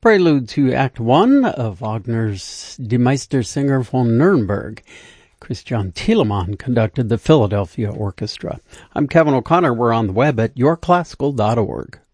Prelude to Act 1 of Wagner's Die Meistersinger von Nuremberg. Christian Thielemann conducted the Philadelphia Orchestra. I'm Kevin O'Connor. We're on the web at yourclassical.org.